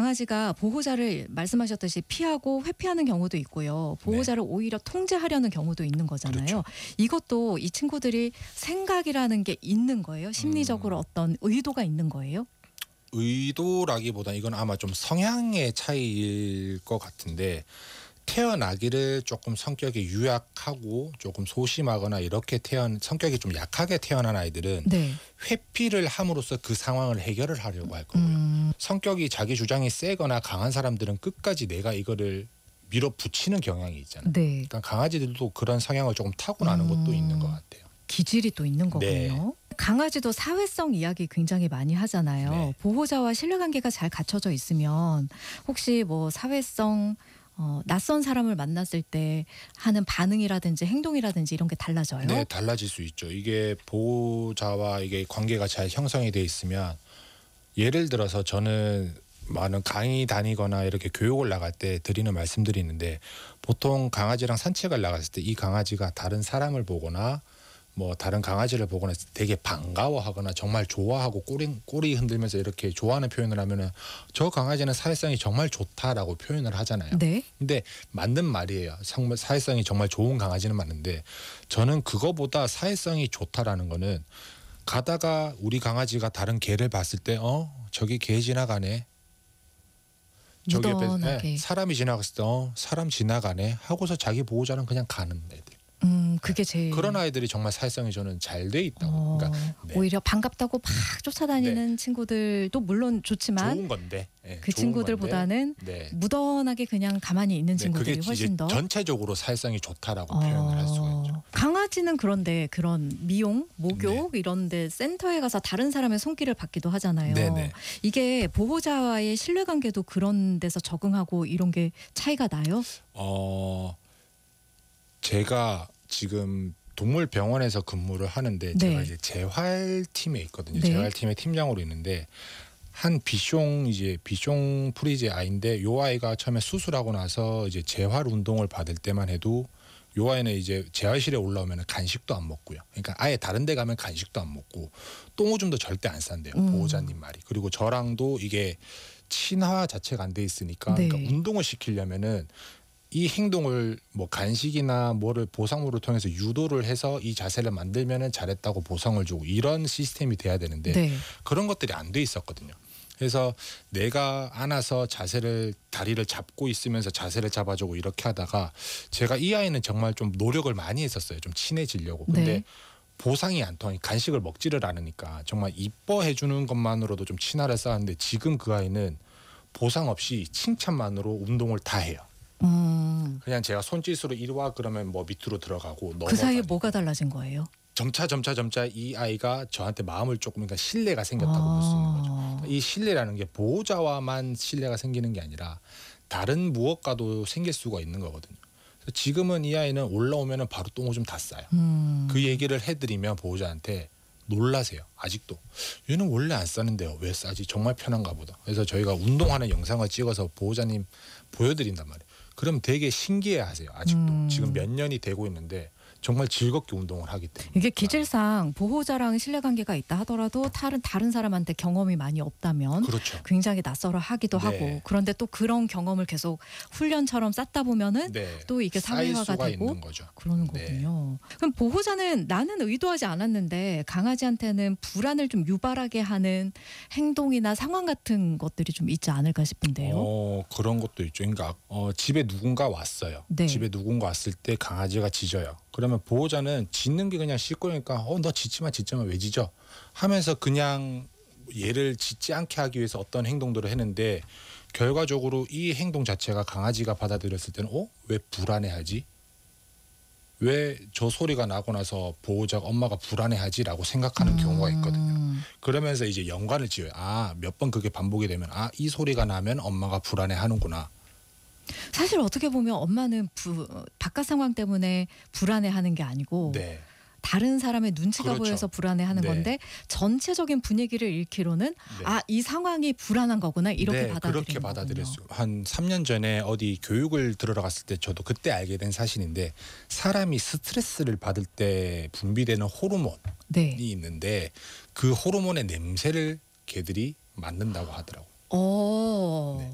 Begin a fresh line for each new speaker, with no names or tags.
강아지가 보호자를 말씀하셨듯이 피하고 회피하는 경우도 있고요. 보호자를 오히려 통제하려는 경우도 있는 거잖아요.
그렇죠.
이것도 이 친구들이 생각이라는 게 있는 거예요? 심리적으로 어떤 의도가 있는 거예요?
의도라기보다 이건 아마 좀 성향의 차이일 것 같은데, 태어나기를 조금 성격이 유약하고 조금 소심하거나 이렇게 성격이 좀 약하게 태어난 아이들은
네.
회피를 함으로써 그 상황을 해결을 하려고 할 거고요. 성격이 자기 주장이 세거나 강한 사람들은 끝까지 내가 이거를 밀어붙이는 경향이 있잖아요.
네.
그러니까 강아지들도 그런 성향을 조금 타고나는 것도 있는 것 같아요.
기질이 또 있는 거군요.
네.
강아지도 사회성 이야기 굉장히 많이 하잖아요.
네.
보호자와 신뢰관계가 잘 갖춰져 있으면 혹시 뭐 사회성 낯선 사람을 만났을 때 하는 반응이라든지 행동이라든지 이런 게 달라져요?
네, 달라질 수 있죠. 이게 보호자와 이게 관계가 잘 형성이 돼 있으면, 예를 들어서 저는 많은 강의 다니거나 이렇게 교육을 나갈 때 드리는 말씀들이 있는데, 보통 강아지랑 산책을 나갔을 때 이 강아지가 다른 사람을 보거나 뭐 다른 강아지를 보거나 되게 반가워하거나 정말 좋아하고 꼬리 흔들면서 이렇게 좋아하는 표현을 하면은 저 강아지는 사회성이 정말 좋다라고 표현을 하잖아요.
네.
근데 맞는 말이에요. 정말 사회성이 정말 좋은 강아지는 맞는데, 저는 그거보다 사회성이 좋다라는 거는 가다가 우리 강아지가 다른 개를 봤을 때 저기 개 지나가네. 저기 옆에
무던하게.
사람이 지나갔을 때 사람 지나가네 하고서 자기 보호자는 그냥 가는 애들.
그게 제일
그런 아이들이 정말 사회성이 저는 잘 돼 있다고. 그러니까
오히려 반갑다고 막 쫓아다니는 친구들도 물론 좋지만
좋은 건데
그
좋은
친구들보다는
건데, 네.
무던하게 그냥 가만히 있는
네,
친구들이
그게
훨씬
이제
더
전체적으로 사회성이 좋다라고 표현을 할 수가 있죠.
강아지는 그런데 그런 미용, 목욕 이런 데 센터에 가서 다른 사람의 손길을 받기도 하잖아요.
네네.
이게 보호자와의 신뢰관계도 그런 데서 적응하고 이런 게 차이가 나요?
제가 지금 동물병원에서 근무를 하는데,
네.
제가 이제 재활팀에 있거든요.
네.
재활팀의 팀장으로 있는데, 한 비숑 프리제 아이인데, 요 아이가 처음에 수술하고 나서 이제 재활 운동을 받을 때만 해도 요 아이는 이제 재활실에 올라오면 간식도 안 먹고요. 그러니까 아예 다른 데 가면 간식도 안 먹고 똥오줌도 절대 안 싼대요. 보호자님 말이. 그리고 저랑도 이게 친화 자체가 안 돼 있으니까,
네.
그러니까 운동을 시키려면은 이 행동을 뭐 간식이나 뭐를 보상물을 통해서 유도를 해서 이 자세를 만들면은 잘했다고 보상을 주고 이런 시스템이 돼야 되는데,
네.
그런 것들이 안 돼 있었거든요. 그래서 내가 안아서 다리를 잡고 있으면서 자세를 잡아주고 이렇게 하다가, 제가 이 아이는 정말 좀 노력을 많이 했었어요. 좀 친해지려고. 근데
네.
보상이 안 통하니 간식을 먹지를 않으니까 정말 이뻐해 주는 것만으로도 좀 친화를 쌓았는데, 지금 그 아이는 보상 없이 칭찬만으로 운동을 다 해요. 그냥 제가 손짓으로 이리 와 그러면 뭐 밑으로 들어가고 넘어가고.
그 사이에 뭐가 달라진 거예요?
점차 이 아이가 저한테 마음을 조금, 그러니까 신뢰가 생겼다고 볼 수 있는 거죠. 이 신뢰라는 게 보호자와만 신뢰가 생기는 게 아니라 다른 무엇과도 생길 수가 있는 거거든요. 그래서 지금은 이 아이는 올라오면은 바로 똥오줌 다 싸요. 그 얘기를 해드리면 보호자한테 놀라세요. 아직도 얘는 원래 안 싸는데요, 왜 싸지? 정말 편한가 보다. 그래서 저희가 운동하는 영상을 찍어서 보호자님 보여드린단 말이에요. 그럼 되게 신기해하세요. 아직도 지금 몇 년이 되고 있는데 정말 즐겁게 운동을 하기 때문에.
이게 기질상 보호자랑 신뢰관계가 있다 하더라도 다른 사람한테 경험이 많이 없다면
그렇죠.
굉장히 낯설어 하기도
네.
하고, 그런데 또 그런 경험을 계속 훈련처럼 쌓다 보면은
네.
또 이게
쌓일
사회화가
수가
되고
있는 거죠.
그러는
네.
거군요. 그럼 보호자는 나는 의도하지 않았는데 강아지한테는 불안을 좀 유발하게 하는 행동이나 상황 같은 것들이 좀 있지 않을까 싶은데요.
그런 것도 있죠. 그러니까 집에 누군가 왔어요.
네.
집에 누군가 왔을 때 강아지가 짖어요. 그러면 보호자는 짖는 게 그냥 씻고니까 너 짖지 마 왜 짖어 하면서 그냥 얘를 짖지 않게 하기 위해서 어떤 행동들을 했는데, 결과적으로 이 행동 자체가 강아지가 받아들였을 때는 왜 불안해하지? 왜 저 소리가 나고 나서 보호자가 엄마가 불안해하지라고 생각하는 경우가 있거든요. 그러면서 이제 연관을 지어요. 몇 번 그게 반복이 되면 이 소리가 나면 엄마가 불안해하는구나.
사실 어떻게 보면 엄마는 바깥 상황 때문에 불안해하는 게 아니고
네.
다른 사람의 눈치가
그렇죠.
보여서 불안해하는
네.
건데, 전체적인 분위기를 읽기로는 이 상황이 불안한 거구나 이렇게
그렇게 받아들일 수. 한 3년 전에 어디 교육을 들으러 갔을 때 저도 그때 알게 된 사실인데, 사람이 스트레스를 받을 때 분비되는 호르몬이 있는데 그 호르몬의 냄새를 개들이 맡는다고 하더라고요.
네.